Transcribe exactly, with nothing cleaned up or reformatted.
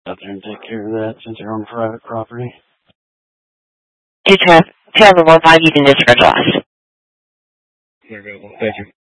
out there and take care of that since you're on private property. Two Trevor one five using this for glass. Very good. Thank you.